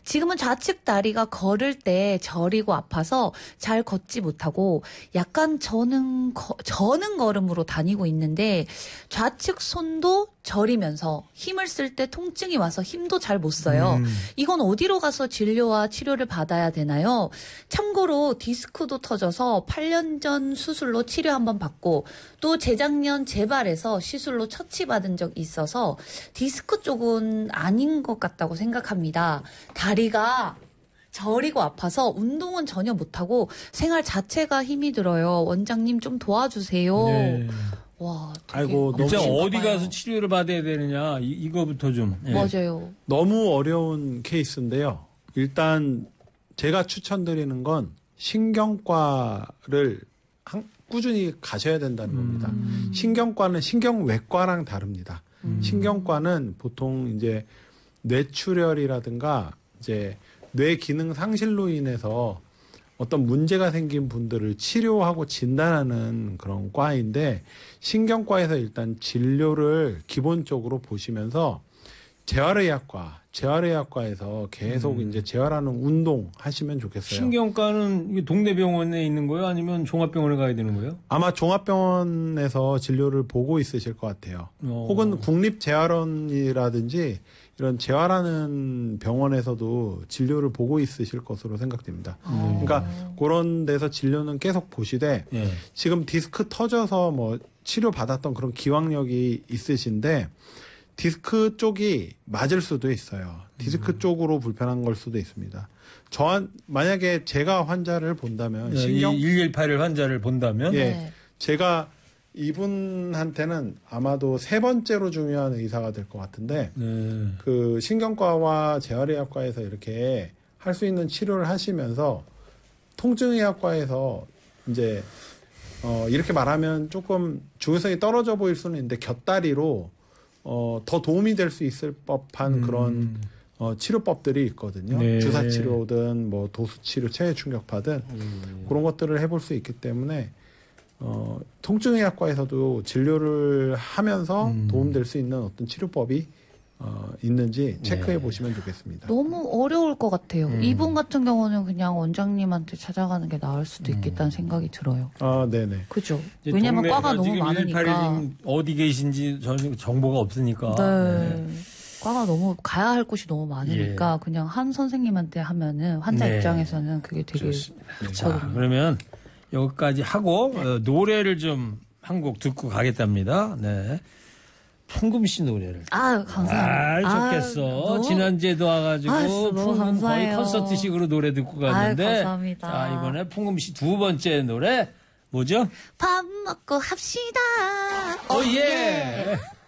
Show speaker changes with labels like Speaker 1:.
Speaker 1: 지금은 좌측 다리가 걸을 때 저리고 아파서 잘 걷지 못하고 약간 저는 걸음으로 다니고 있는데 좌측 손도 저리면서 힘을 쓸 때 통증이 와서 힘도 잘 못 써요. 이건 어디로 가서 진료와 치료를 받아야 되나요? 참고로 디스크도 터져서 8년 전 수술로 치료 한번 받고 또 재작년 재발해서 시술로 처치받은 적 있어서 디스크 쪽은 아닌 것 같다고 생각합니다. 다리가 저리고 아파서 운동은 전혀 못하고 생활 자체가 힘이 들어요. 원장님 좀 도와주세요.
Speaker 2: 네.
Speaker 1: 와,
Speaker 3: 아이고,
Speaker 2: 진짜 어디 가서 치료를 받아야 되느냐 이거부터 좀. 예.
Speaker 1: 맞아요.
Speaker 3: 너무 어려운 케이스인데요. 일단 제가 추천드리는 건 신경과를 꾸준히 가셔야 된다는 겁니다. 신경과는 신경외과랑 다릅니다. 신경과는 보통 이제 뇌출혈이라든가 이제 뇌 기능 상실로 인해서 어떤 문제가 생긴 분들을 치료하고 진단하는 그런 과인데 신경과에서 일단 진료를 기본적으로 보시면서 재활의학과에서 계속 이제 재활하는 운동 하시면 좋겠어요.
Speaker 2: 신경과는 이게 동네 병원에 있는 거예요? 아니면 종합병원에 가야 되는 거예요?
Speaker 3: 아마 종합병원에서 진료를 보고 있으실 것 같아요. 혹은 국립재활원이라든지 이런 재활하는 병원에서도 진료를 보고 있으실 것으로 생각됩니다. 그러니까 그런 데서 진료는 계속 보시되
Speaker 2: 예.
Speaker 3: 지금 디스크 터져서 뭐 치료 받았던 그런 기왕력이 있으신데 디스크 쪽이 맞을 수도 있어요. 디스크 쪽으로 불편한 걸 수도 있습니다. 만약에 제가 환자를 본다면
Speaker 2: 118 환자를 본다면
Speaker 1: 네.
Speaker 3: 제가 이분한테는 아마도 세 번째로 중요한 의사가 될 것 같은데 그 신경과와 재활의학과에서 이렇게 할 수 있는 치료를 하시면서 통증의학과에서 이제 이렇게 말하면 조금 중요성이 떨어져 보일 수는 있는데 곁다리로 더 도움이 될 수 있을 법한 그런 치료법들이 있거든요.
Speaker 2: 네.
Speaker 3: 주사 치료든 뭐 도수 치료, 체외 충격파든 그런 것들을 해볼 수 있기 때문에 통증의학과에서도 진료를 하면서 도움될 수 있는 어떤 치료법이 있는지 체크해 보시면 좋겠습니다.
Speaker 1: 너무 어려울 것 같아요. 이분 같은 경우는 그냥 원장님한테 찾아가는 게 나을 수도 있겠다는 생각이 들어요.
Speaker 3: 아, 네네.
Speaker 1: 그죠? 왜냐면 과가 너무 많으니까.
Speaker 2: 118님 어디 계신지 저는 정보가 없으니까.
Speaker 1: 네. 과가 너무 가야 할 곳이 너무 많으니까 그냥 한 선생님한테 하면은 환자 입장에서는 그게 되게
Speaker 2: 자,
Speaker 1: 좋거든요.
Speaker 2: 그러면 여기까지 하고 노래를 좀 한 곡 듣고 가겠답니다. 네. 풍금 씨 노래를.
Speaker 1: 아, 감사합니다.
Speaker 2: 좋겠어. 지난주에도 와가지고
Speaker 1: 너무
Speaker 2: 풍금 거의
Speaker 1: 감사해요.
Speaker 2: 콘서트식으로 노래 듣고 갔는데.
Speaker 1: 감사합니다.
Speaker 2: 자, 이번에 풍금 씨 두 번째 노래 뭐죠?
Speaker 1: 밥 먹고 합시다.
Speaker 2: 오 예.